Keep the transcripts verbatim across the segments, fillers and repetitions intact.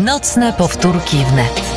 Nocne powtórki wnet.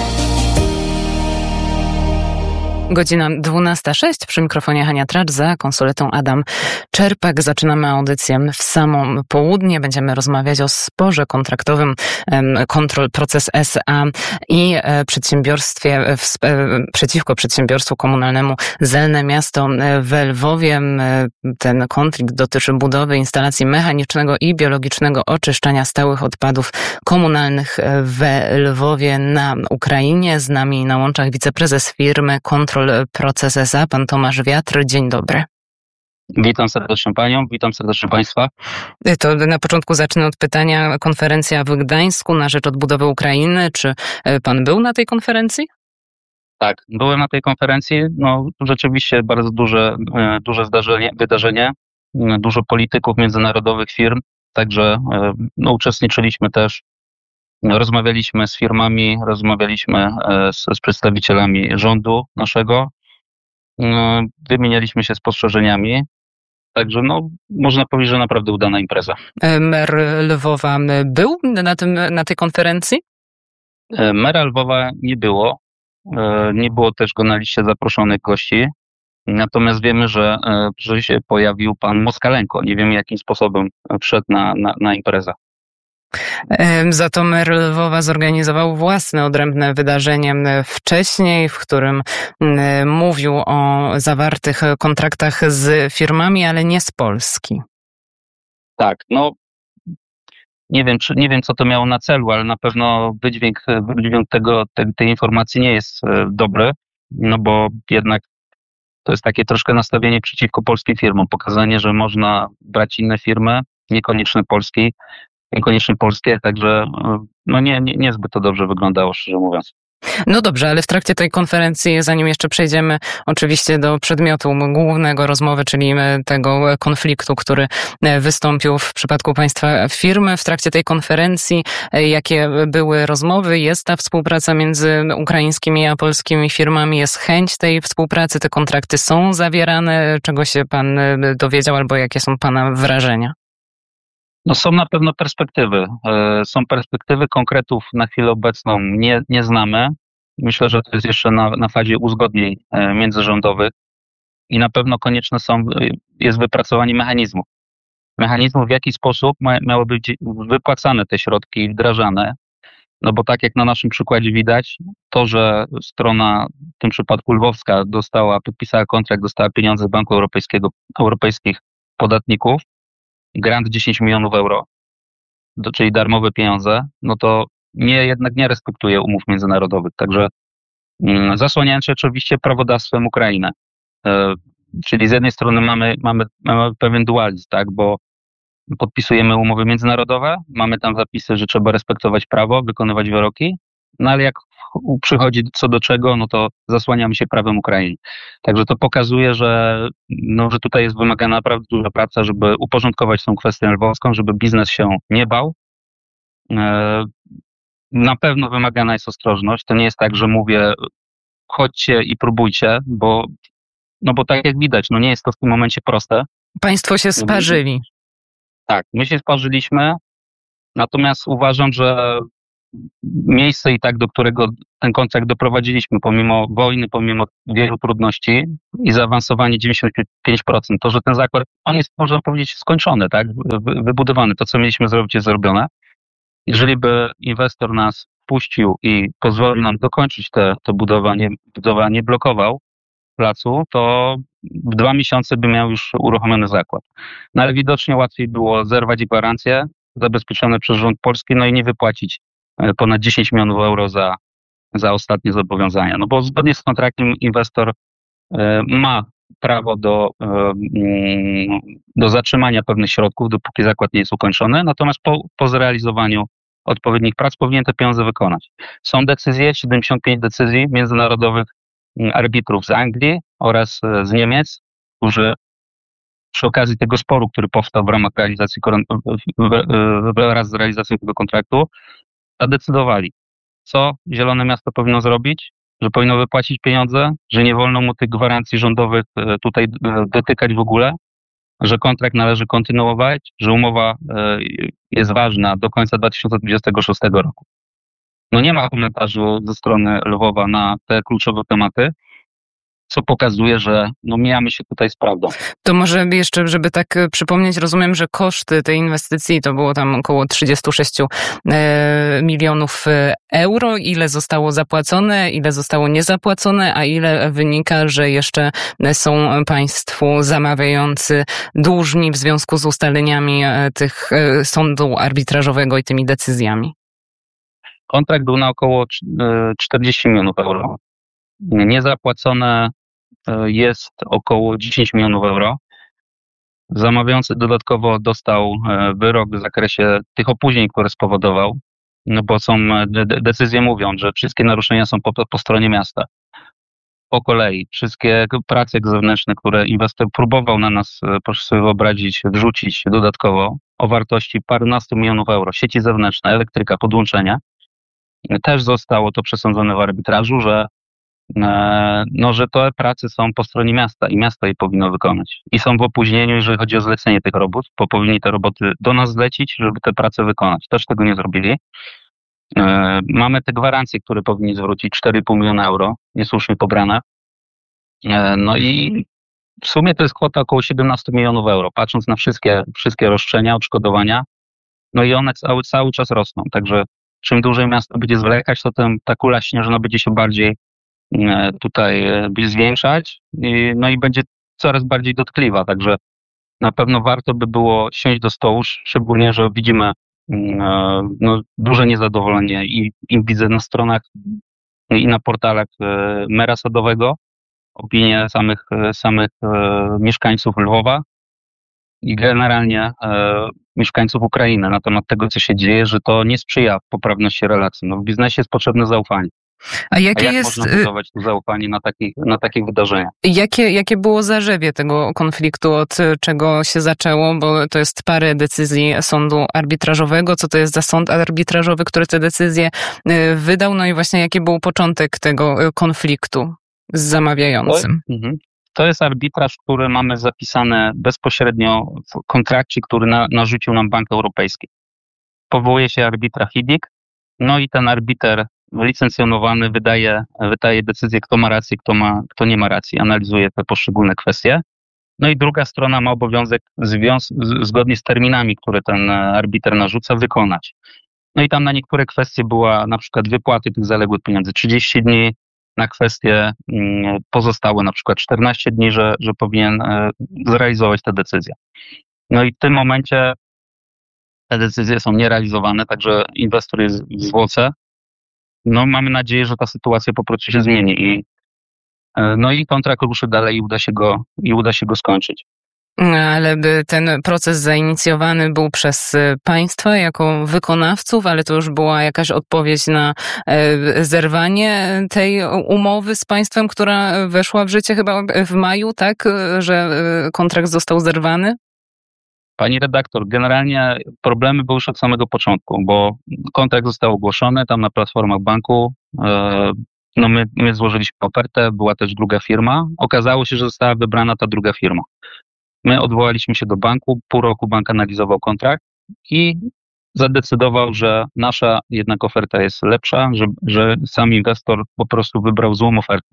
Godzina dwunasta sześć, przy mikrofonie Hania Tracz, za konsoletą Adam Czerpak. Zaczynamy audycję w samo południe. Będziemy rozmawiać o sporze kontraktowym Control Proces S A i przedsiębiorstwie przeciwko przedsiębiorstwu komunalnemu Zelne Miasto w Lwowie. Ten konflikt dotyczy budowy instalacji mechanicznego i biologicznego oczyszczania stałych odpadów komunalnych w Lwowie na Ukrainie. Z nami na łączach wiceprezes firmy Control Proces S A, pan Tomasz Wiatr. Dzień dobry. Witam serdecznie panią, witam serdecznie państwa. To na początku zacznę od pytania. Konferencja w Gdańsku na rzecz odbudowy Ukrainy. Czy pan był na tej konferencji? Tak, byłem na tej konferencji. No rzeczywiście bardzo duże, duże zdarzenie, wydarzenie. Dużo polityków międzynarodowych, firm. Także no, uczestniczyliśmy też. Rozmawialiśmy z firmami, rozmawialiśmy z, z przedstawicielami rządu naszego, wymienialiśmy się spostrzeżeniami, także no, można powiedzieć, że naprawdę udana impreza. Mer Lwowa był na, tym, na tej konferencji? Mera Lwowa nie było, nie było też go na liście zaproszonych gości, natomiast wiemy, że, że się pojawił pan Moskalenko, nie wiemy jakim sposobem wszedł na, na, na imprezę. Za to mer Lwowa zorganizował własne odrębne wydarzenie wcześniej, w którym mówił o zawartych kontraktach z firmami, ale nie z Polski. Tak, no nie wiem, czy, nie wiem co to miało na celu, ale na pewno wydźwięk, wydźwięk tego, te, tej informacji nie jest dobry, no bo jednak to jest takie troszkę nastawienie przeciwko polskim firmom, pokazanie, że można brać inne firmy, niekoniecznie polskie, niekoniecznie polskie, także no nie, nie, niezbyt to dobrze wyglądało, szczerze mówiąc. No dobrze, ale w trakcie tej konferencji, zanim jeszcze przejdziemy oczywiście do przedmiotu głównego rozmowy, czyli tego konfliktu, który wystąpił w przypadku państwa firmy, w trakcie tej konferencji, jakie były rozmowy, jest ta współpraca między ukraińskimi a polskimi firmami, jest chęć tej współpracy, te kontrakty są zawierane, czego się pan dowiedział albo jakie są pana wrażenia? No są na pewno perspektywy. Są perspektywy, konkretów na chwilę obecną nie, nie znamy. Myślę, że to jest jeszcze na, na fazie uzgodnień międzyrządowych i na pewno konieczne są, jest wypracowanie mechanizmów. Mechanizmów, w jaki sposób ma, miały być wypłacane te środki, wdrażane. No bo tak jak na naszym przykładzie widać, to, że strona, w tym przypadku lwowska, dostała, podpisała kontrakt, dostała pieniądze z Banku Europejskiego, europejskich podatników, grant dziesięć milionów euro, czyli darmowe pieniądze, no to nie, jednak nie respektuje umów międzynarodowych. Także mm, zasłaniając się oczywiście prawodawstwem Ukrainy. E, czyli z jednej strony mamy, mamy, mamy pewien dualizm, tak, bo podpisujemy umowy międzynarodowe, mamy tam zapisy, że trzeba respektować prawo, wykonywać wyroki, no ale jak przychodzi co do czego, no to zasłaniamy się prawem Ukrainy. Także to pokazuje, że, no, że tutaj jest wymagana naprawdę duża praca, żeby uporządkować tą kwestię lwowską, żeby biznes się nie bał. Na pewno wymagana jest ostrożność. To nie jest tak, że mówię chodźcie i próbujcie, bo, no bo tak jak widać, no nie jest to w tym momencie proste. Państwo się sparzyli. Tak, my się sparzyliśmy, natomiast uważam, że miejsce i tak, do którego ten kontrakt doprowadziliśmy, pomimo wojny, pomimo wielu trudności i zaawansowanie dziewięćdziesiąt pięć procent, to, że ten zakład, on jest, można powiedzieć, skończony, tak, wybudowany. To, co mieliśmy zrobić, jest zrobione. Jeżeli by inwestor nas puścił i pozwolił nam dokończyć te, to budowanie, budowanie, blokował placu, to w dwa miesiące by miał już uruchomiony zakład. No ale widocznie łatwiej było zerwać gwarancje zabezpieczone przez rząd polski, no i nie wypłacić ponad dziesięć milionów euro za, za ostatnie zobowiązania. No bo zgodnie z kontraktem inwestor e, ma prawo do, e, do zatrzymania pewnych środków, dopóki zakład nie jest ukończony, natomiast po, po zrealizowaniu odpowiednich prac powinien te pieniądze wykonać. Są decyzje, siedemdziesiąt pięć decyzji międzynarodowych arbitrów z Anglii oraz z Niemiec, którzy przy okazji tego sporu, który powstał w ramach realizacji, wraz z realizacją tego kontraktu, zadecydowali, co Zielone Miasto powinno zrobić, że powinno wypłacić pieniądze, że nie wolno mu tych gwarancji rządowych tutaj dotykać w ogóle, że kontrakt należy kontynuować, że umowa jest ważna do końca dwa tysiące dwudziestego szóstego roku. no nie ma komentarzu ze strony Lwowa na te kluczowe tematy, co pokazuje, że no mijamy się tutaj z prawdą. To może jeszcze, żeby tak przypomnieć, rozumiem, że koszty tej inwestycji to było tam około trzydzieści sześć milionów euro. Ile zostało zapłacone, ile zostało niezapłacone, a ile wynika, że jeszcze są państwu zamawiający dłużni w związku z ustaleniami tych sądu arbitrażowego i tymi decyzjami? Kontrakt był na około czterdzieści milionów euro. Niezapłacone jest około dziesięć milionów euro. Zamawiający dodatkowo dostał wyrok w zakresie tych opóźnień, które spowodował, no bo są, decyzje mówią, że wszystkie naruszenia są po, po stronie miasta. Po kolei, wszystkie prace zewnętrzne, które inwestor próbował na nas, proszę sobie wyobrazić, wrzucić dodatkowo o wartości parunastu milionów euro, sieci zewnętrzne, elektryka, podłączenia, też zostało to przesądzone w arbitrażu, że no, że te prace są po stronie miasta i miasto je powinno wykonać. I są w opóźnieniu, jeżeli chodzi o zlecenie tych robót, bo powinni te roboty do nas zlecić, żeby te prace wykonać. Też tego nie zrobili. Mamy te gwarancje, które powinni zwrócić cztery i pół miliona euro, niesłusznie pobrane. No i w sumie to jest kwota około siedemnaście milionów euro, patrząc na wszystkie, wszystkie roszczenia, odszkodowania. No i one cały, cały czas rosną. Także czym dłużej miasto będzie zwlekać, to ten, ta kula śnieżna będzie się bardziej tutaj zwiększać, no i będzie coraz bardziej dotkliwa, także na pewno warto by było siąść do stołu, szczególnie, że widzimy no, duże niezadowolenie i, i widzę na stronach i na portalach mera Sadowego, opinie samych, samych mieszkańców Lwowa i generalnie mieszkańców Ukrainy na temat tego, co się dzieje, że to nie sprzyja poprawności relacji. No, w biznesie jest potrzebne zaufanie. A jakie A jak jest, można budować to zaufanie na takich, na takich wydarzeniach? Jakie, jakie było zarzewie tego konfliktu, od czego się zaczęło? Bo to jest parę decyzji sądu arbitrażowego. Co to jest za sąd arbitrażowy, który te decyzje wydał? No i właśnie jaki był początek tego konfliktu z zamawiającym? To, to jest arbitraż, który mamy zapisane bezpośrednio w kontrakcie, który na, narzucił nam Bank Europejski. Powołuje się arbitra Hidik, no i ten arbiter licencjonowany wydaje, wydaje decyzję, kto ma rację, kto, ma, kto nie ma racji, analizuje te poszczególne kwestie. No i druga strona ma obowiązek związ- zgodnie z terminami, które ten arbiter narzuca, wykonać. No i tam na niektóre kwestie była na przykład wypłaty tych zaległych pieniędzy trzydzieści dni, na kwestie mm, pozostałe na przykład czternaście dni, że, że powinien e, zrealizować te decyzje. No i w tym momencie te decyzje są nierealizowane, także inwestor jest w zwłoce. No mamy nadzieję, że ta sytuacja po prostu się zmieni i no i kontrakt ruszy dalej i uda się go, i uda się go skończyć. Ale by ten proces zainicjowany był przez państwa jako wykonawców, ale to już była jakaś odpowiedź na zerwanie tej umowy z państwem, która weszła w życie chyba w maju, tak? Że kontrakt został zerwany? Pani redaktor, generalnie problemy były już od samego początku, bo kontrakt został ogłoszony tam na platformach banku. No my, my złożyliśmy ofertę, była też druga firma. Okazało się, że została wybrana ta druga firma. My odwołaliśmy się do banku, pół roku bank analizował kontrakt i zadecydował, że nasza jednak oferta jest lepsza, że, że sam inwestor po prostu wybrał złą ofertę.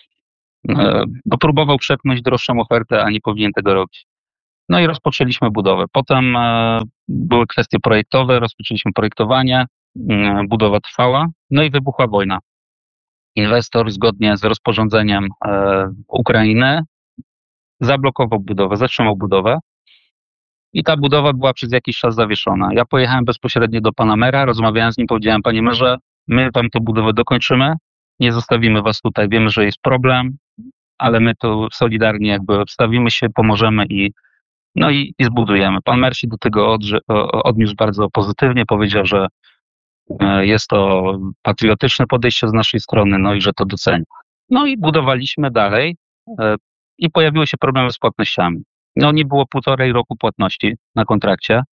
No, próbował przepchnąć droższą ofertę, a nie powinien tego robić. No i rozpoczęliśmy budowę. Potem e, były kwestie projektowe, rozpoczęliśmy projektowanie, e, budowa trwała, no i wybuchła wojna. Inwestor zgodnie z rozporządzeniem e, Ukrainy zablokował budowę, zatrzymał budowę i ta budowa była przez jakiś czas zawieszona. Ja pojechałem bezpośrednio do pana mera, rozmawiałem z nim, powiedziałem: panie merze, my wam tę budowę dokończymy, nie zostawimy was tutaj, wiemy, że jest problem, ale my tu solidarnie jakby wstawimy się, pomożemy i no i, i zbudujemy. Pan mer się do tego odrze- odniósł bardzo pozytywnie, powiedział, że jest to patriotyczne podejście z naszej strony, no i że to doceni. No i budowaliśmy dalej i pojawiły się problemy z płatnościami. No nie było półtorej roku płatności na kontrakcie.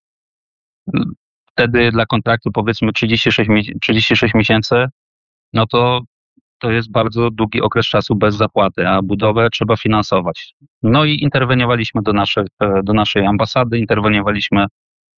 Wtedy dla kontraktu powiedzmy trzydzieści sześć, trzydzieści sześć miesięcy, no to to jest bardzo długi okres czasu bez zapłaty, a budowę trzeba finansować. No i interweniowaliśmy do naszej, do naszej ambasady, interweniowaliśmy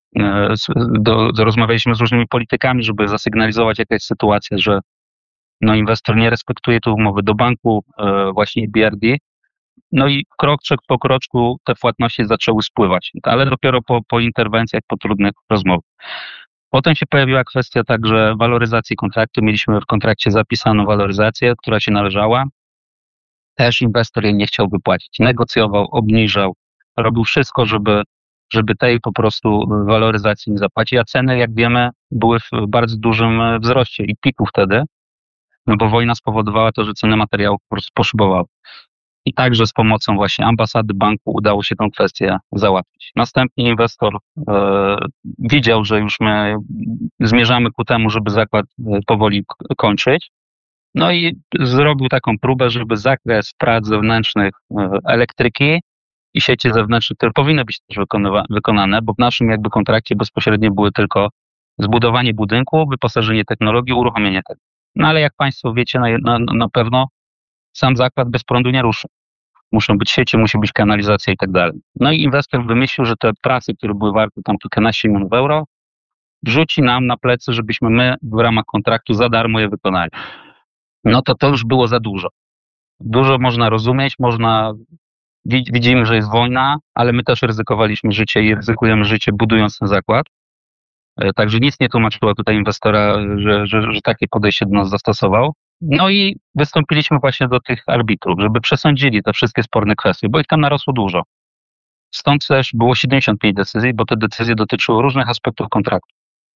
do, do, rozmawialiśmy z różnymi politykami, żeby zasygnalizować jaka jest sytuacja, że no inwestor nie respektuje tu umowy do banku, właśnie B R D. No i kroczek po kroczku te płatności zaczęły spływać, ale dopiero po, po interwencjach, po trudnych rozmowach. Potem się pojawiła kwestia także waloryzacji kontraktu. Mieliśmy w kontrakcie zapisaną waloryzację, która się należała. Też inwestor jej nie chciał wypłacić. Negocjował, obniżał, robił wszystko, żeby, żeby tej po prostu waloryzacji nie zapłacić. A ceny, jak wiemy, były w bardzo dużym wzroście i piku wtedy, no bo wojna spowodowała to, że ceny materiałów po prostu poszybowały. I także z pomocą właśnie ambasady banku udało się tę kwestię załatwić. Następnie inwestor e, widział, że już my zmierzamy ku temu, żeby zakład powoli k- kończyć. No i zrobił taką próbę, żeby zakres prac zewnętrznych e, elektryki i sieci zewnętrznych, które powinny być też wykonywa- wykonane, bo w naszym jakby kontrakcie bezpośrednio były tylko zbudowanie budynku, wyposażenie technologii, uruchomienie tego. No ale jak Państwo wiecie, na, na, na pewno sam zakład bez prądu nie ruszy. Muszą być sieci, musi być kanalizacja i tak dalej. No i inwestor wymyślił, że te prace, które były warte tam kilkanaście milionów euro, wrzuci nam na plecy, żebyśmy my w ramach kontraktu za darmo je wykonali. No to to już było za dużo. Dużo można rozumieć, można, widzimy, że jest wojna, ale my też ryzykowaliśmy życie i ryzykujemy życie budując ten zakład. Także nic nie tłumaczyło tutaj inwestora, że, że, że takie podejście do nas zastosował. No i wystąpiliśmy właśnie do tych arbitrów, żeby przesądzili te wszystkie sporne kwestie, bo ich tam narosło dużo. Stąd też było siedemdziesiąt pięć decyzji, bo te decyzje dotyczyły różnych aspektów kontraktu.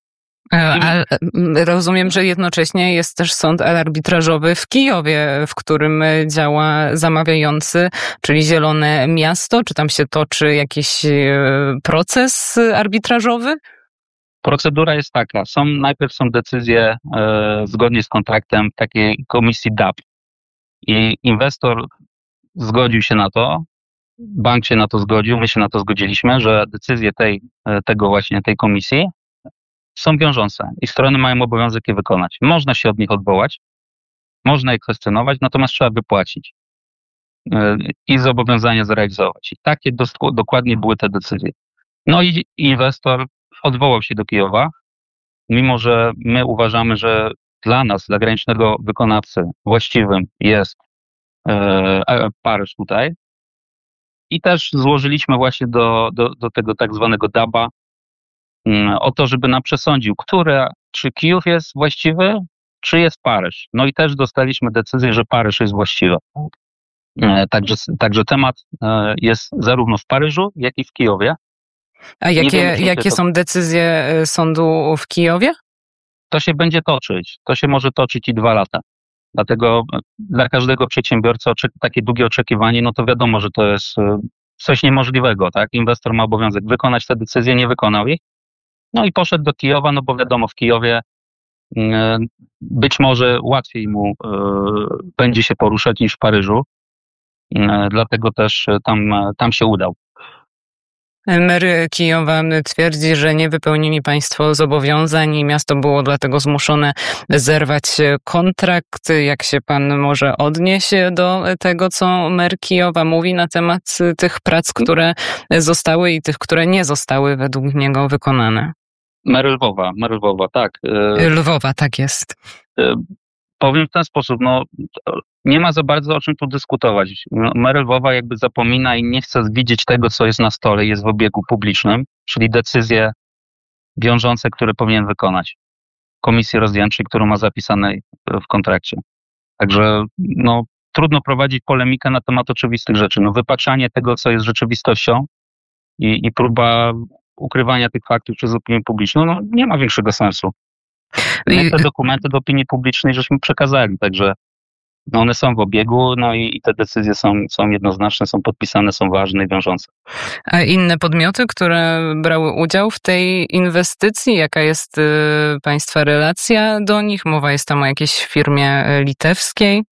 A rozumiem, że jednocześnie jest też sąd arbitrażowy w Kijowie, w którym działa zamawiający, czyli Zielone Miasto. Czy tam się toczy jakiś proces arbitrażowy? Procedura jest taka. Są, najpierw są decyzje e, zgodnie z kontraktem takiej komisji D A P. I inwestor zgodził się na to, bank się na to zgodził, my się na to zgodziliśmy, że decyzje tej, tego właśnie tej komisji są wiążące i strony mają obowiązek je wykonać. Można się od nich odwołać, można je kwestionować, natomiast trzeba wypłacić e, i zobowiązania zrealizować. I takie dos- dokładnie były te decyzje. No i inwestor odwołał się do Kijowa, mimo że my uważamy, że dla nas, dla granicznego wykonawcy właściwym jest e, Paryż tutaj. I też złożyliśmy właśnie do, do, do tego tak zwanego D A B A um, o to, żeby nam przesądził, które, czy Kijów jest właściwy, czy jest Paryż. No i też dostaliśmy decyzję, że Paryż jest właściwy. E, także, także temat e, jest zarówno w Paryżu, jak i w Kijowie. A jakie, wiemy, jakie to... są decyzje sądu w Kijowie? To się będzie toczyć. To się może toczyć i dwa lata. Dlatego dla każdego przedsiębiorcy takie długie oczekiwanie, no to wiadomo, że to jest coś niemożliwego, tak? Inwestor ma obowiązek wykonać te decyzje, nie wykonał ich. No i poszedł do Kijowa, no bo wiadomo, w Kijowie być może łatwiej mu będzie się poruszać niż w Paryżu. Dlatego też tam, tam się udał. Mer Kijowa twierdzi, że nie wypełnili państwo zobowiązań i miasto było dlatego zmuszone zerwać kontrakt. Jak się pan może odnieść do tego, co mer Kijowa mówi na temat tych prac, które zostały i tych, które nie zostały według niego wykonane? Mer Lwowa, mer Lwowa, tak. Lwowa, tak jest. Powiem w ten sposób, no nie ma za bardzo o czym tu dyskutować. Mer Lwowa jakby zapomina i nie chce widzieć tego, co jest na stole, jest w obiegu publicznym, czyli decyzje wiążące, które powinien wykonać komisji rozdzielczej, którą ma zapisane w kontrakcie. Także no, trudno prowadzić polemikę na temat oczywistych rzeczy. No, wypaczanie tego, co jest rzeczywistością i, i próba ukrywania tych faktów przez opinię publiczną, no, nie ma większego sensu. My te dokumenty do opinii publicznej żeśmy przekazali, także no one są w obiegu, no i, i te decyzje są, są jednoznaczne, są podpisane, są ważne i wiążące. A inne podmioty, które brały udział w tej inwestycji, jaka jest y, państwa relacja do nich? Mowa jest tam o jakiejś firmie litewskiej?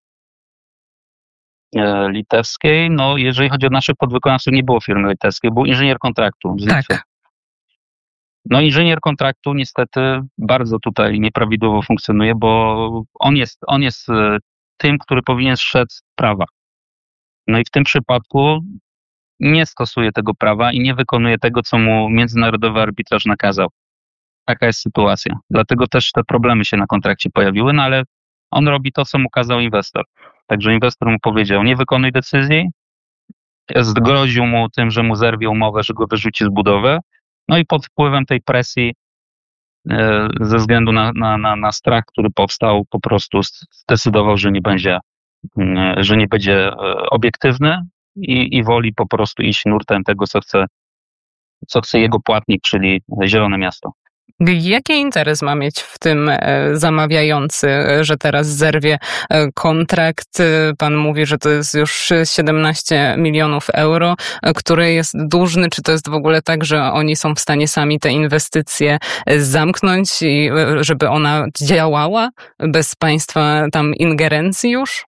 E, litewskiej, no jeżeli chodzi o naszych podwykonawców, nie było firmy litewskiej, był inżynier kontraktu z Litwy. Tak. No inżynier kontraktu niestety bardzo tutaj nieprawidłowo funkcjonuje, bo on jest, on jest tym, który powinien strzec prawa. No i w tym przypadku nie stosuje tego prawa i nie wykonuje tego, co mu międzynarodowy arbitraż nakazał. Taka jest sytuacja. Dlatego też te problemy się na kontrakcie pojawiły, no ale on robi to, co mu kazał inwestor. Także inwestor mu powiedział, nie wykonuj decyzji, zgroził mu tym, że mu zerwie umowę, że go wyrzuci z budowy, no i pod wpływem tej presji e, ze względu na, na, na, na strach, który powstał, po prostu zdecydował, że nie będzie, e, że nie będzie e, obiektywny i, i woli po prostu iść nurtem tego, co chce, co chce jego płatnik, czyli Zielone Miasto. Jaki interes ma mieć w tym zamawiający, że teraz zerwie kontrakt? Pan mówi, że to jest już siedemnaście milionów euro, który jest dłużny. Czy to jest w ogóle tak, że oni są w stanie sami te inwestycje zamknąć i żeby ona działała bez państwa tam ingerencji już?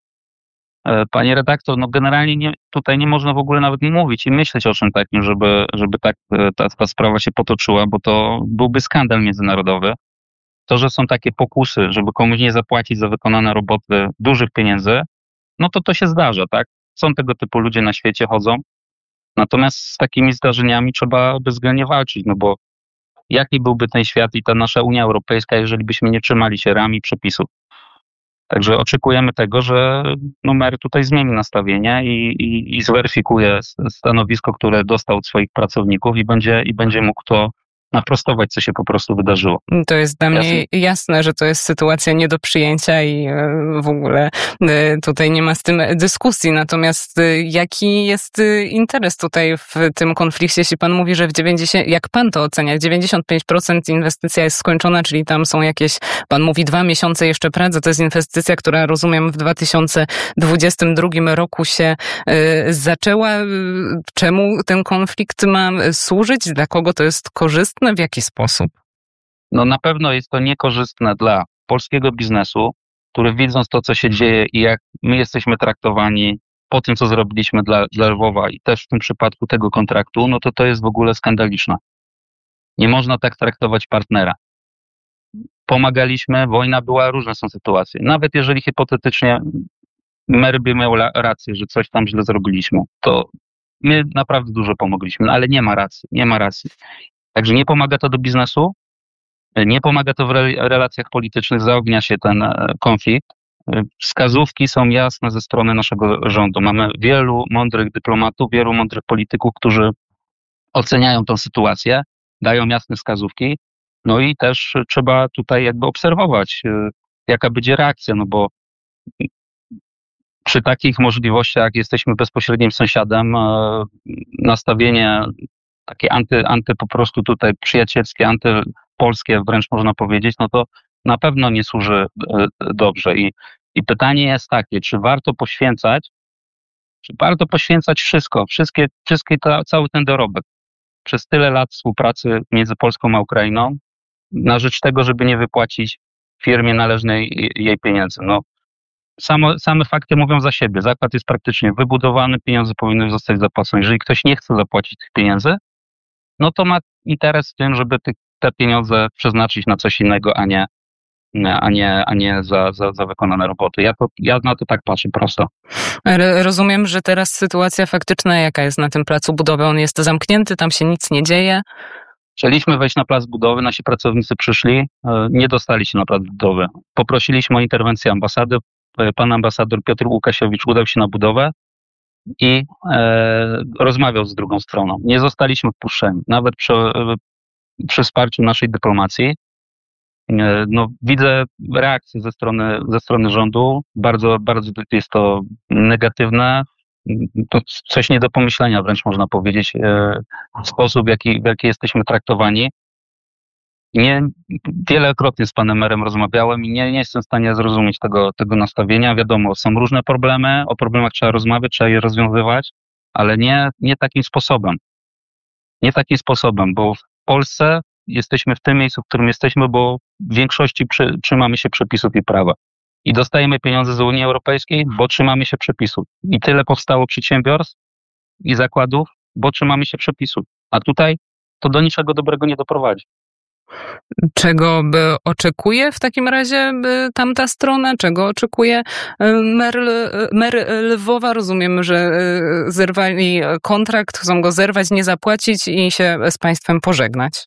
Panie redaktor, no generalnie nie, tutaj nie można w ogóle nawet mówić i myśleć o czym takim, żeby, żeby tak ta, ta sprawa się potoczyła, bo to byłby skandal międzynarodowy. To, że są takie pokusy, żeby komuś nie zapłacić za wykonane roboty dużych pieniędzy, no to to się zdarza, tak? Są tego typu ludzie na świecie, chodzą. Natomiast z takimi zdarzeniami trzeba bezwzględnie walczyć, no bo jaki byłby ten świat i ta nasza Unia Europejska, jeżeli byśmy nie trzymali się ram i przepisów? Także oczekujemy tego, że numer tutaj zmieni nastawienie i, i, i zweryfikuje stanowisko, które dostał od swoich pracowników i będzie, i będzie mógł to naprostować, co się po prostu wydarzyło. To jest dla Jasne. mnie jasne, że to jest sytuacja nie do przyjęcia i w ogóle tutaj nie ma z tym dyskusji. Natomiast jaki jest interes tutaj w tym konflikcie, jeśli pan mówi, że w dziewięćdziesiąt, jak pan to ocenia, dziewięćdziesiąt pięć procent inwestycja jest skończona, czyli tam są jakieś, pan mówi dwa miesiące jeszcze pracy, to jest inwestycja, która rozumiem w dwa tysiące dwudziestym drugim roku się zaczęła. Czemu ten konflikt ma służyć? Dla kogo to jest korzystne? W jaki sposób? No na pewno jest to niekorzystne dla polskiego biznesu, który widząc to, co się dzieje i jak my jesteśmy traktowani po tym, co zrobiliśmy dla, dla Lwowa i też w tym przypadku tego kontraktu, no to to jest w ogóle skandaliczne. Nie można tak traktować partnera. Pomagaliśmy, wojna była, różne są sytuacje. Nawet jeżeli hipotetycznie Merby miał rację, że coś tam źle zrobiliśmy, to my naprawdę dużo pomogliśmy, no ale nie ma racji, nie ma racji. Także nie pomaga to do biznesu, nie pomaga to w relacjach politycznych, zaognia się ten konflikt. Wskazówki są jasne ze strony naszego rządu. Mamy wielu mądrych dyplomatów, wielu mądrych polityków, którzy oceniają tę sytuację, dają jasne wskazówki. No i też trzeba tutaj jakby obserwować, jaka będzie reakcja, no bo przy takich możliwościach jesteśmy bezpośrednim sąsiadem, nastawienie takie anty, anty po prostu tutaj przyjacielskie, antypolskie wręcz można powiedzieć, no to na pewno nie służy dobrze. I, i pytanie jest takie, czy warto poświęcać, czy warto poświęcać wszystko, wszystkie, wszystkie ta, cały ten dorobek przez tyle lat współpracy między Polską a Ukrainą na rzecz tego, żeby nie wypłacić firmie należnej jej pieniędzy. No, samo, same fakty mówią za siebie. Zakład jest praktycznie wybudowany, pieniądze powinny zostać zapłacone. Jeżeli ktoś nie chce zapłacić tych pieniędzy, no to ma interes w tym, żeby ty, te pieniądze przeznaczyć na coś innego, a nie, a nie, a nie za, za, za wykonane roboty. Ja, to, ja na to tak patrzę prosto. Rozumiem, że teraz sytuacja faktyczna jaka jest na tym placu budowy? On jest zamknięty, tam się nic nie dzieje? Chcieliśmy wejść na plac budowy, nasi pracownicy przyszli, nie dostali się na plac budowy. Poprosiliśmy o interwencję ambasady. Pan ambasador Piotr Łukasiewicz udał się na budowę i e, rozmawiał z drugą stroną. Nie zostaliśmy wpuszczeni. Nawet przy, przy wsparciu naszej dyplomacji. E, no, widzę reakcję ze strony, ze strony rządu. Bardzo, bardzo jest to negatywne. To coś nie do pomyślenia wręcz można powiedzieć. E, sposób, w jaki, w jaki jesteśmy traktowani. Nie, wielokrotnie z panem merem rozmawiałem i nie, nie jestem w stanie zrozumieć tego, tego nastawienia. Wiadomo, są różne problemy, o problemach trzeba rozmawiać, trzeba je rozwiązywać, ale nie, nie takim sposobem. Nie takim sposobem, bo w Polsce jesteśmy w tym miejscu, w którym jesteśmy, bo w większości przy, trzymamy się przepisów i prawa. I dostajemy pieniądze z Unii Europejskiej, bo trzymamy się przepisów. I tyle powstało przedsiębiorstw i zakładów, bo trzymamy się przepisów. A tutaj to do niczego dobrego nie doprowadzi. Czego by oczekuje w takim razie tamta strona? Czego oczekuje mer, mer Lwowa? Rozumiem, że zerwali kontrakt, chcą go zerwać, nie zapłacić i się z państwem pożegnać.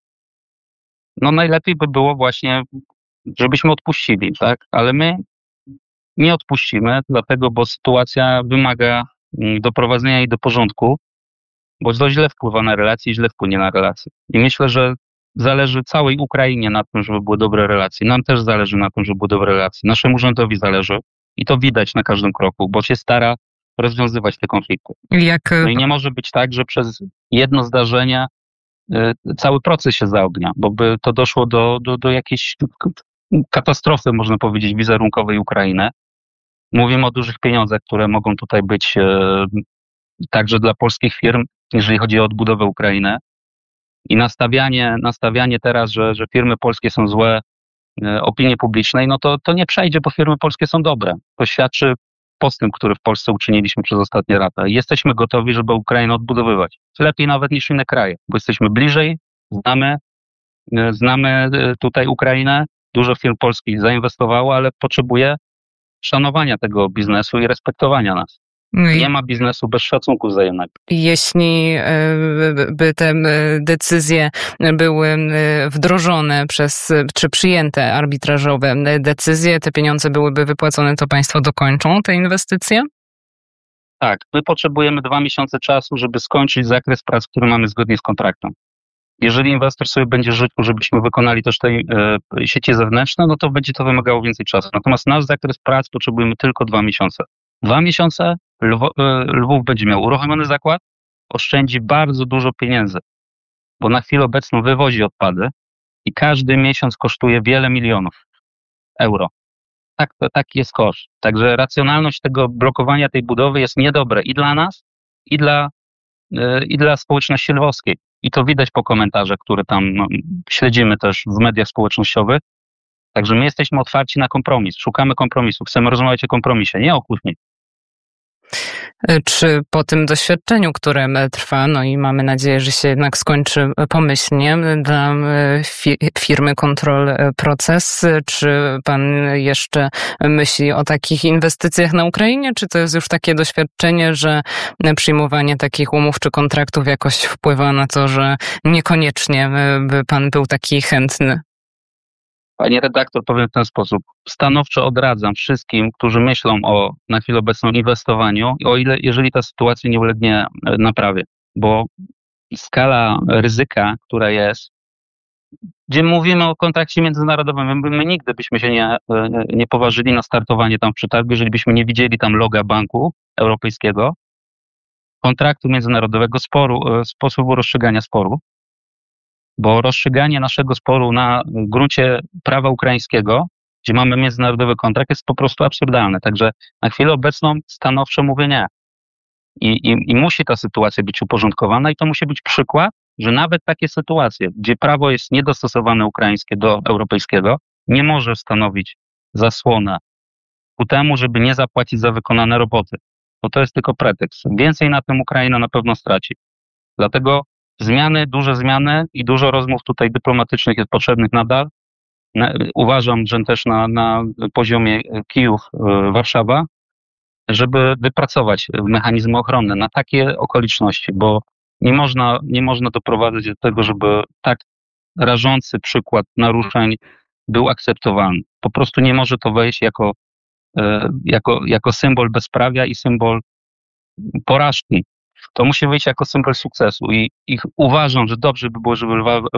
No najlepiej by było właśnie, żebyśmy odpuścili, tak? Ale my nie odpuścimy, dlatego, bo sytuacja wymaga doprowadzenia jej do porządku, bo to źle wpływa na relacje i źle wpłynie na relacje. I myślę, że zależy całej Ukrainie na tym, żeby były dobre relacje. Nam też zależy na tym, żeby były dobre relacje. Naszemu rządowi zależy i to widać na każdym kroku, bo się stara rozwiązywać te konflikty. Jak... No i nie może być tak, że przez jedno zdarzenie y, cały proces się zaognia, bo by to doszło do, do, do jakiejś katastrofy, można powiedzieć, wizerunkowej Ukrainy. Mówimy o dużych pieniądzach, które mogą tutaj być y, także dla polskich firm, jeżeli chodzi o odbudowę Ukrainy. I nastawianie, nastawianie teraz, że, że firmy polskie są złe e, opinii publicznej, no to, to nie przejdzie, bo firmy polskie są dobre. To świadczy postęp, który w Polsce uczyniliśmy przez ostatnie lata. I jesteśmy gotowi, żeby Ukrainę odbudowywać. Lepiej nawet niż inne kraje, bo jesteśmy bliżej, znamy, e, znamy e, tutaj Ukrainę. Dużo firm polskich zainwestowało, ale potrzebuje szanowania tego biznesu i respektowania nas. Nie ma biznesu bez szacunku wzajemnego. Jeśli by te decyzje były wdrożone przez, czy przyjęte arbitrażowe decyzje, te pieniądze byłyby wypłacone, to państwo dokończą te inwestycje? Tak, my potrzebujemy dwa miesiące czasu, żeby skończyć zakres prac, który mamy zgodnie z kontraktem. Jeżeli inwestor sobie będzie życzył, żebyśmy wykonali też te e, sieci zewnętrzne, no to będzie to wymagało więcej czasu. Natomiast nasz zakres prac potrzebujemy tylko dwa miesiące. Dwa miesiące Lwo, e, Lwów będzie miał uruchomiony zakład, oszczędzi bardzo dużo pieniędzy, bo na chwilę obecną wywozi odpady i każdy miesiąc kosztuje wiele milionów euro. Tak, to, taki jest koszt. Także racjonalność tego blokowania tej budowy jest niedobre i dla nas, i dla, e, i dla społeczności lwowskiej. I to widać po komentarzach, które tam no, śledzimy też w mediach społecznościowych. Także my jesteśmy otwarci na kompromis. Szukamy kompromisu. Chcemy rozmawiać o kompromisie, nie o kłótni. Czy po tym doświadczeniu, które trwa, no i mamy nadzieję, że się jednak skończy pomyślnie dla firmy Control Proces, czy pan jeszcze myśli o takich inwestycjach na Ukrainie, czy to jest już takie doświadczenie, że przyjmowanie takich umów czy kontraktów jakoś wpływa na to, że niekoniecznie by pan był taki chętny? Pani redaktor, powiem w ten sposób. Stanowczo odradzam wszystkim, którzy myślą o na chwilę obecną inwestowaniu, o ile, jeżeli ta sytuacja nie ulegnie naprawie, bo skala ryzyka, która jest, gdzie mówimy o kontrakcie międzynarodowym, my, my nigdy byśmy się nie, nie poważyli na startowanie tam w przetargu, jeżeli byśmy nie widzieli tam loga Banku Europejskiego, kontraktu międzynarodowego, sporu, sposobu rozstrzygania sporu. Bo rozstrzyganie naszego sporu na gruncie prawa ukraińskiego, gdzie mamy międzynarodowy kontrakt, jest po prostu absurdalne. Także na chwilę obecną stanowczo mówię nie. I, i, i musi ta sytuacja być uporządkowana i to musi być przykład, że nawet takie sytuacje, gdzie prawo jest niedostosowane ukraińskie do europejskiego, nie może stanowić zasłonę ku temu, żeby nie zapłacić za wykonane roboty. Bo to jest tylko pretekst. Więcej na tym Ukraina na pewno straci. Dlatego zmiany, duże zmiany i dużo rozmów tutaj dyplomatycznych jest potrzebnych nadal. Uważam, że też na, na poziomie Kijów-Warszawa, żeby wypracować mechanizmy ochronne na takie okoliczności, bo nie można, nie można doprowadzić do tego, żeby tak rażący przykład naruszeń był akceptowany. Po prostu nie może to wejść jako, jako, jako symbol bezprawia i symbol porażki. To musi wyjść jako symbol sukcesu i, i uważam, że dobrze by było, żeby